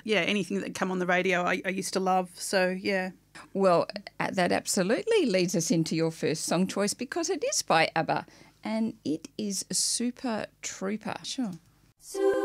yeah, anything that come on the radio I used to love. So, yeah. Well, that absolutely leads us into your first song choice because it is by ABBA and it is Super Trooper. Sure.